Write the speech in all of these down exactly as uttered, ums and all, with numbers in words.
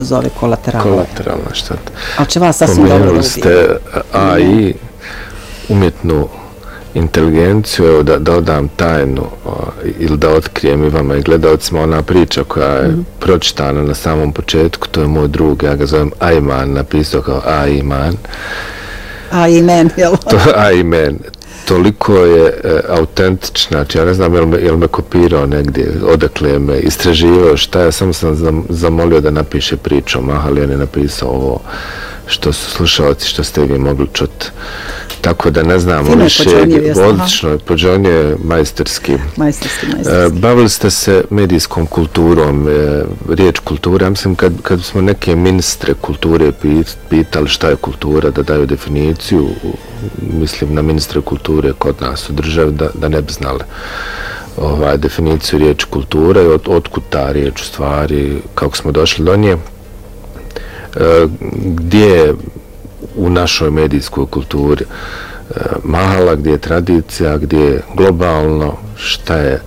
zove kolateralna. Kolateralna šteta. Ali će vas sasvim dobro da ubije. Ste A I, umjetnu inteligenciju, evo da dodam tajnu o, ili da otkrijem i vama i gledalcima, ona priča koja je mm-hmm. pročitana na samom početku, to je moj drug, ja ga zovem Ayman, napisao kao Ayman. Ayman, jel? To Ayman. Toliko je e, autentična, znači ja ne znam jel me, jel me kopirao negdje, odakle me istraživao, šta ja, samo sam zam, zamolio da napiše priču o Mahali, on je napisao ovo što su slušalci, što ste vi mogli čuti. Tako da ne znamo više, odlično je, pođonje majstorski. Majstorski, majstorski. E, bavili ste se medijskom kulturom, e, riječ kultura, ja mislim kad, kad smo neke ministre kulture pitali šta je kultura, da daju definiciju, mislim na ministre kulture kod nas u državi, da, da ne bi znali ovaj, definiciju riječi kultura i od, otkud ta riječ u stvari, kako smo došli do nje, e, gdje je u našoj medijskoj kulturi e, mahala, gdje je tradicija, gdje je globalno, šta je,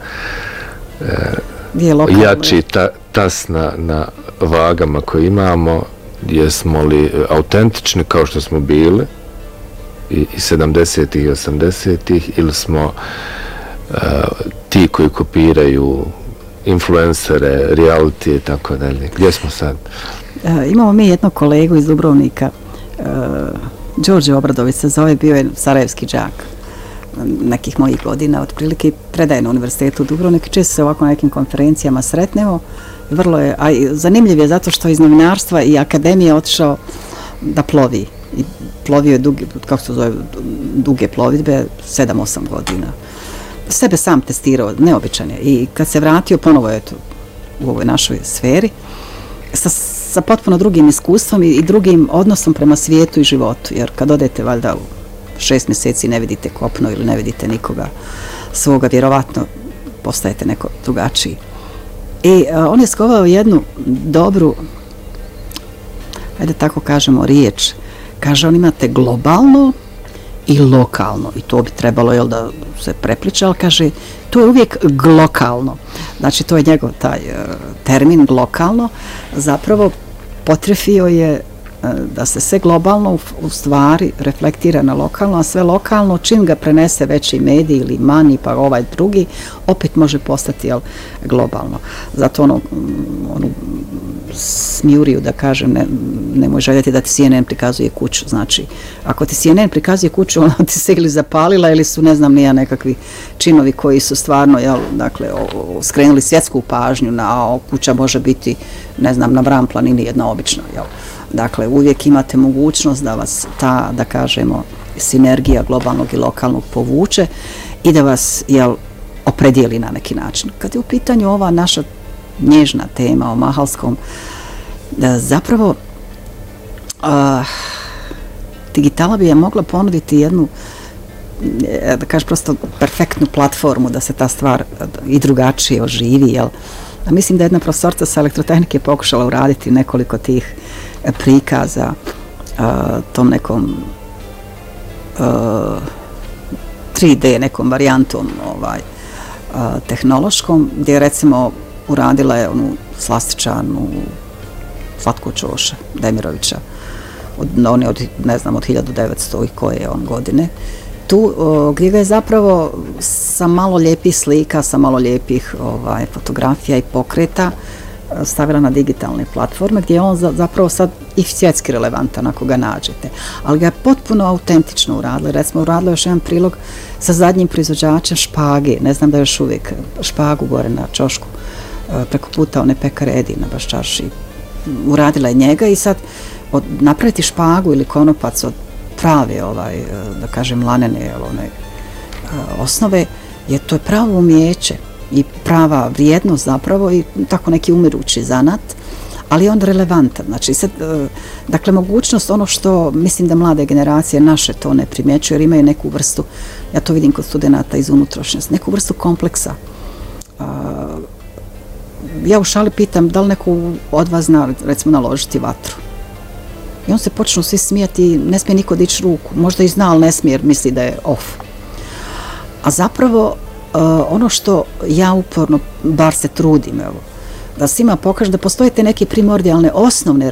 e, je jači ta, tas na, na vagama koje imamo, jesmo li autentični kao što smo bili i, i sedamdesetih i osamdesetih ili smo e, ti koji kopiraju influencere, reality i tako dalje. Gdje smo sad? E, imamo mi jednog kolegu iz Dubrovnika, Uh, Đorđe Obradović se zove, bio je sarajevski đak nekih mojih godina, otprilike predaje na univerzitetu u Dubrovniku, često se ovako na nekim konferencijama sretnemo. Vrlo je, a zanimljiv je zato što iz novinarstva i akademije otišao da plovi. I plovio je duge, kako se zove, duge plovidbe, sedam osam godina. Sebe sam testirao, neobičan je. I kad se vratio, ponovo je to u ovoj našoj sferi, sa sa potpuno drugim iskustvom i, i drugim odnosom prema svijetu i životu, jer kad odete valjda u šest mjeseci ne vidite kopno ili ne vidite nikoga svoga, vjerovatno postajete neko drugačiji. I a, on je skovao jednu dobru, ajde tako kažemo, riječ. Kaže, on imate globalno i lokalno, i to bi trebalo jel, da se prepliča, ali kaže, to je uvijek glokalno. Znači, to je njegov taj uh, termin glokalno, zapravo potrefio je uh, da se sve globalno u, u stvari reflektira na lokalno, a sve lokalno, čim ga prenese veći medij ili manji, pa ovaj drugi, opet može postati jel, globalno. Zato ono, onu smjuriju, da kažem, ne, nemoj željeti da ti C N N prikazuje kuću. Znači, ako ti C N N prikazuje kuću, ona ti se ili zapalila ili su, ne znam, nija nekakvi činovi koji su stvarno, jel, dakle, o, o, skrenuli svjetsku pažnju na o, kuća može biti, ne znam, na Vran planini jedna obična, jel. Dakle, uvijek imate mogućnost da vas ta, da kažemo, sinergija globalnog i lokalnog povuče i da vas, jel, opredijeli na neki način. Kad je u pitanju ova naša nježna tema o mahalskom, da zapravo uh, digitala bi je mogla ponuditi jednu, da kažem, prosto perfektnu platformu da se ta stvar i drugačije oživi, jel? A mislim da jedna profesorca sa elektrotehnike pokušala uraditi nekoliko tih prikaza uh, tom nekom uh, tri D nekom varijantom ovaj, uh, tehnološkom, gdje recimo uradila je onu slastičanu Slatko Čoša Demirovića, od, on je od, ne znam, od hiljadu devetsto i koje je on godine. Tu, o, gdje ga je zapravo sa malo lijepih slika, sa malo lijepih ovaj, fotografija i pokreta stavila na digitalne platforme, gdje je on za, zapravo sad i svjetski relevantan ako ga nađete. Ali ga je potpuno autentično uradila. Recimo, uradila još jedan prilog sa zadnjim proizvođačem špage. Ne znam da još uvijek špagu gore na ćošku preko puta one pekare Edi na Baščarši. Uradila je njega i sad od, napraviti špagu ili konopac od prave, ovaj, da kažem, lanene one, osnove, je to je pravo umijeće i prava vrijednost zapravo i tako neki umirući zanat, ali je on relevantan. Znači, sad, dakle, mogućnost, ono što mislim da mlade generacije naše to ne primjećuju, jer imaju neku vrstu, ja to vidim kod studenata iz unutrašnjosti, neku vrstu kompleksa. Ja u šali pitam da li neko od vas zna, recimo, naložiti vatru. I on se počnu svi smijati, ne smije niko dići ruku. Možda i zna, ali ne smije jer misli da je off. A zapravo, uh, ono što ja uporno, bar se trudim, evo, da svima pokažem da postoje te neke primordijalne osnovne